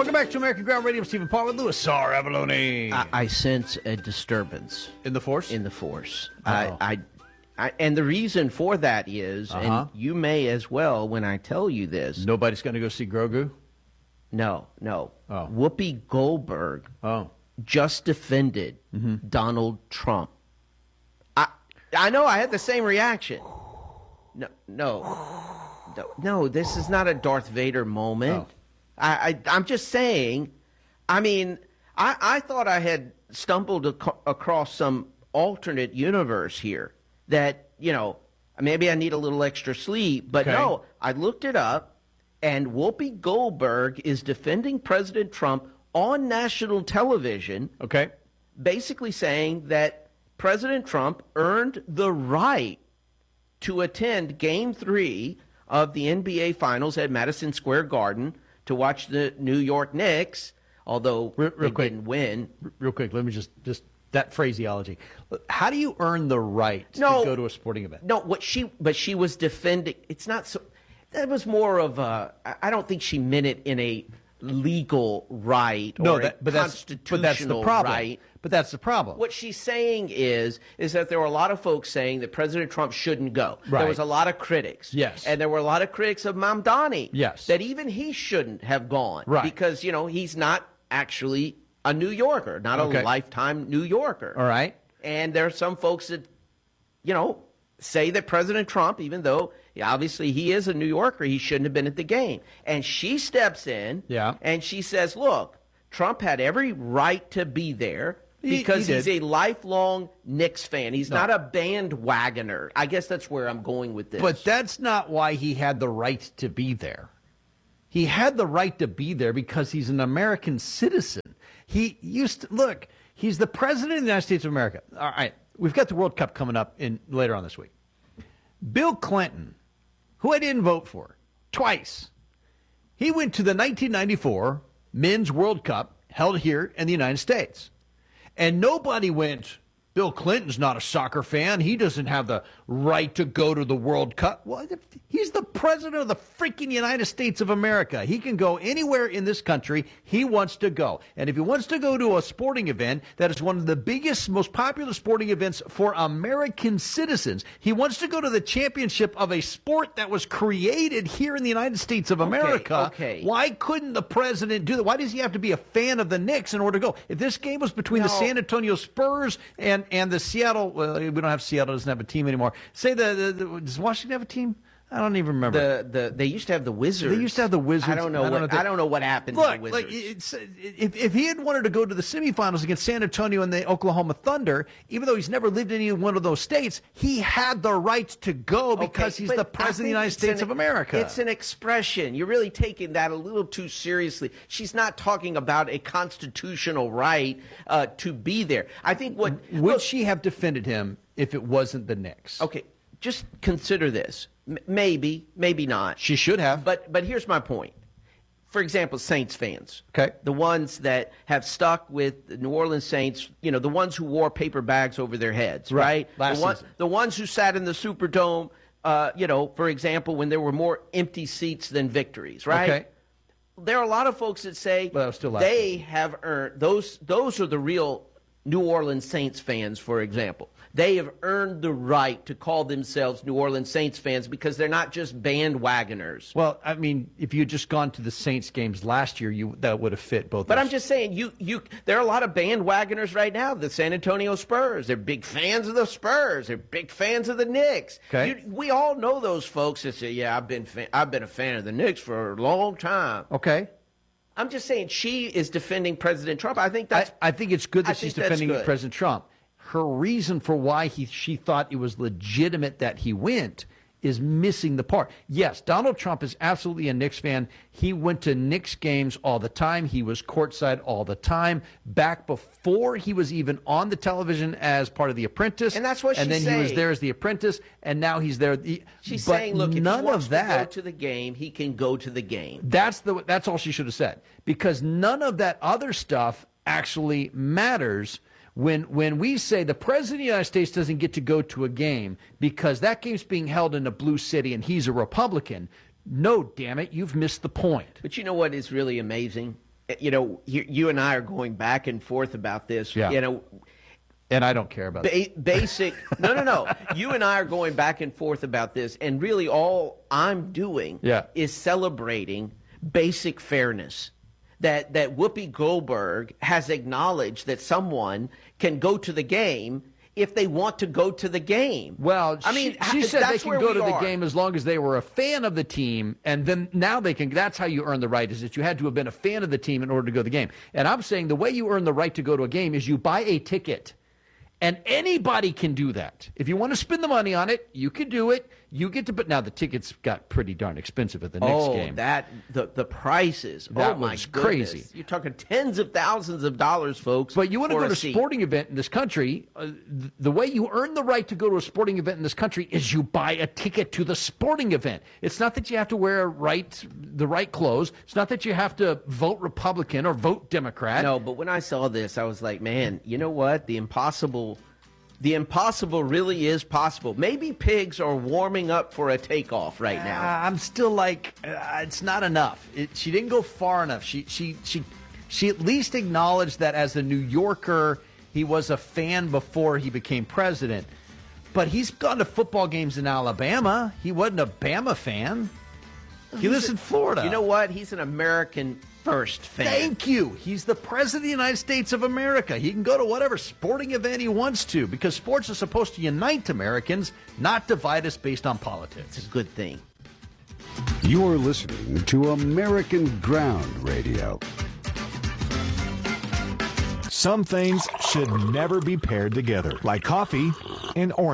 Welcome back to American Ground Radio. Stephen Paul with Louis Sar Avalone. I sense a disturbance In the force? in the force. Uh-oh. And the reason for that is, and you may as well when I tell you this. Nobody's going to go see Grogu? No. Oh. Whoopi Goldberg Oh. just defended Donald Trump. I know I had the same reaction. No, this is not a Darth Vader moment. Oh. I'm just saying, I mean, I thought I had stumbled across some alternate universe here that, you know, maybe I need a little extra sleep. But Okay. no, I looked it up, and Whoopi Goldberg is defending President Trump on national television, Okay. basically saying that President Trump earned the right to attend Game 3 of the NBA Finals at Madison Square Garden to watch the New York Knicks, although Real they quick. didn't win. Real quick, let me just that phraseology. How do you earn the right to go to a sporting event? No, but she was defending. It's not so. That was more of a. I don't think she meant it in a legal right or a constitutional that's the problem. right. But that's the problem. What she's saying is that there were a lot of folks saying that President Trump shouldn't go. Right. There was a lot of critics. Yes. And there were a lot of critics of Mamdani. Yes. That even he shouldn't have gone. Right. Because, you know, he's not actually a New Yorker, not Okay. a lifetime New Yorker. All right. And there are some folks that, you know, say that President Trump, even though obviously he is a New Yorker, he shouldn't have been at the game. And she steps in and she says, look, Trump had every right to be there because he's a lifelong Knicks fan. He's not a bandwagoner. I guess that's where I'm going with this. But that's not why he had the right to be there. He had the right to be there because he's an American citizen. He used to, look, he's the president of the United States of America. All right, we've got the World Cup coming up later on this week. Bill Clinton, who I didn't vote for twice, he went to the 1994 Men's World Cup held here in the United States. And nobody went, Bill Clinton's not a soccer fan. He doesn't have the right to go to the World Cup. Well, he's the president of the freaking United States of America. He can go anywhere in this country he wants to go. And if he wants to go to a sporting event that is one of the biggest, most popular sporting events for American citizens, he wants to go to the championship of a sport that was created here in the United States of America. Okay. Why couldn't the president do that? Why does he have to be a fan of the Knicks in order to go? If this game was between the San Antonio Spurs and the Seattle, well, we don't have Seattle, doesn't have a team anymore. Say does Washington have a team? I don't even remember. They used to have the Wizards. They used to have the Wizards. I don't know what happened to the Wizards. Look, if he had wanted to go to the semifinals against San Antonio and the Oklahoma Thunder, even though he's never lived in any one of those states, he had the right to go because he's the president of the United States of America. It's an expression. You're really taking that a little too seriously. She's not talking about a constitutional right to be there. I think would she have defended him if it wasn't the Knicks? Okay, just consider this. Maybe not. She should have. But here's my point. For example, Saints fans. Okay. The ones that have stuck with the New Orleans Saints, you know, the ones who wore paper bags over their heads, right? The ones who sat in the Superdome, you know, for example, when there were more empty seats than victories, right? Okay. There are a lot of folks that say that was still they have earned, those are the real New Orleans Saints fans, for example. They have earned the right to call themselves New Orleans Saints fans because they're not just bandwagoners. Well, I mean, if you had just gone to the Saints games last year, that would have fit both. But I'm just saying, there are a lot of bandwagoners right now. The San Antonio Spurs, they're big fans of the Spurs. They're big fans of the Knicks. Okay. We all know those folks that say, "Yeah, I've been a fan of the Knicks for a long time." Okay. I'm just saying, she is defending President Trump. I think it's good that she's defending President Trump. Her reason for why she thought it was legitimate that he went is missing the part. Yes, Donald Trump is absolutely a Knicks fan. He went to Knicks games all the time. He was courtside all the time. Back before he was even on the television as part of The Apprentice. And that's what she's saying. And then he was there as The Apprentice, and now he's there. She's saying, look, if he wants to go to the game, he can go to the game. That's all she should have said. Because none of that other stuff actually matters. When we say the president of the United States doesn't get to go to a game because that game's being held in a blue city and he's a Republican, no, damn it, you've missed the point. But you know what is really amazing? you and I are going back and forth about this. Yeah. And I don't care about basic. No. You and I are going back and forth about this, and really all I'm doing is celebrating basic fairness. That Whoopi Goldberg has acknowledged that someone can go to the game if they want to go to the game. Well, she said they can go to the game as long as they were a fan of the team, and then now they can. That's how you earn the right, is that you had to have been a fan of the team in order to go to the game. And I'm saying the way you earn the right to go to a game is you buy a ticket. And anybody can do that. If you want to spend the money on it, you can do it. You get to, but now the tickets got pretty darn expensive at the next game. The prices. That my was goodness. crazy. You're talking tens of thousands of dollars, folks. But you want to go to a sporting event in this country, the way you earn the right to go to a sporting event in this country is you buy a ticket to the sporting event. It's not that you have to wear the right clothes. It's not that you have to vote Republican or vote Democrat. No, but when I saw this, I was like, man, you know what? The impossible really is possible. Maybe pigs are warming up for a takeoff right now. I'm still like, it's not enough. She didn't go far enough. She at least acknowledged that as a New Yorker, he was a fan before he became president. But he's gone to football games in Alabama. He wasn't a Bama fan. He lives in Florida. You know what? He's an American first fan. Thank you. He's the president of the United States of America. He can go to whatever sporting event he wants to, because sports are supposed to unite Americans, not divide us based on politics. It's a good thing. You're listening to American Ground Radio. Some things should never be paired together, like coffee and orange.